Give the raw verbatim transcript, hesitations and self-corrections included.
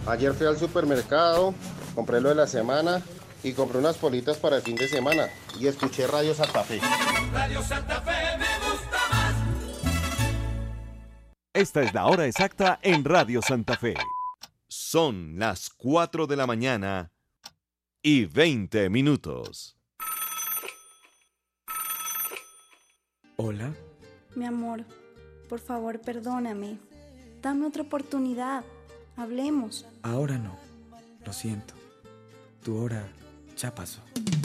Ayer fui al supermercado, compré lo de la semana y compré unas politas para el fin de semana. Y escuché Radio Santa Fe. Radio Santa Fe me gusta más. Esta es la hora exacta en Radio Santa Fe. Son las cuatro de la mañana y veinte minutos. Hola. Mi amor, por favor, perdóname. Dame otra oportunidad. Hablemos. Ahora no. Lo siento. Tu hora ya pasó.